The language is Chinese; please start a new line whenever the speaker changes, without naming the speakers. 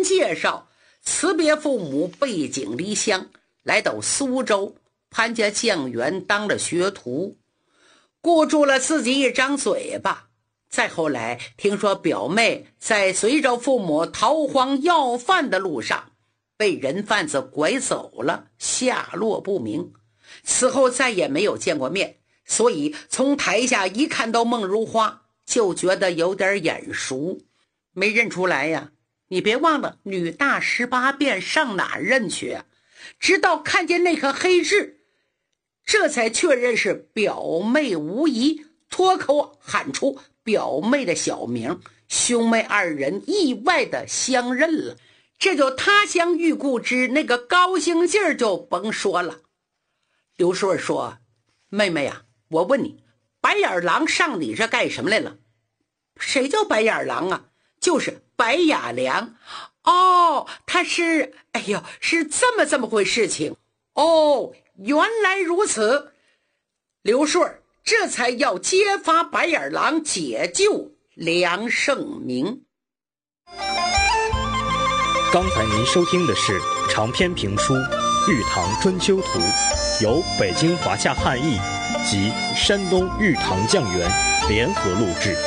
人介绍，辞别父母，背井离乡，来到苏州，潘家酱园当了学徒，顾住了自己一张嘴巴。再后来听说表妹在随着父母逃荒要饭的路上被人贩子拐走了，下落不明，此后再也没有见过面，所以从台下一看到孟如花就觉得有点眼熟，没认出来呀。你别忘了，女大18变，上哪认去啊？直到看见那颗黑痣，这才确认是表妹无疑，脱口喊出表妹的小名，兄妹二人意外的相认了。这就他乡遇故知，那个高兴劲儿就甭说了。刘顺说，妹妹呀，我问你，白眼狼上你这干什么来了？谁叫白眼狼啊？就是白雅良。哦，他是，哎呦，是这么回事情。哦，原来如此。刘顺这才要揭发白眼狼，解救梁胜明。
刚才您收听的是长篇评书《玉堂春秋图》，由北京华夏汉译及山东玉堂酱园联合录制。